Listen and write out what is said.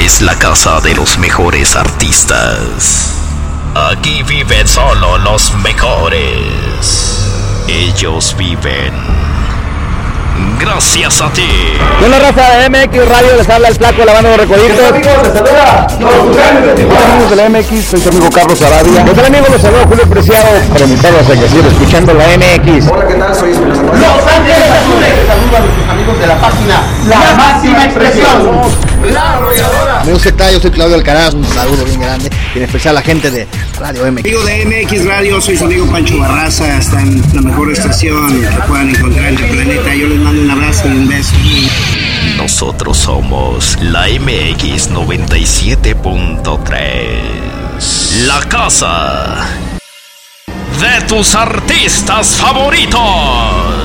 es la casa de los mejores artistas. Aquí viven solo los mejores. Ellos viven gracias a ti. Con la raza de MX Radio les habla el flaco lavando los recoditos. ¿Qué tal, amigos? Les saluda los Tucanes de Tijuana. Amigos de la MX, soy su amigo Carlos Arabia. ¿Qué tal, amigos? Los saluda Julio Preciado para invitarlos a que sigan escuchando la MX. Hola, ¿qué tal? Soy Julio Santos. Los Ángeles Azules. Saludos a nuestros amigos de la página La Máxima Expresión. La Arrolladora. Amigos, ¿qué tal? Yo soy Claudio Alcaraz, un saludo bien grande, y en especial a la gente de Radio MX. Amigo de MX Radio, soy su amigo Pancho Barraza, está en la mejor estación que puedan encontrar en el planeta. Yo les mando un abrazo y un beso. Nosotros somos la MX 97.3. La casa de tus artistas favoritos.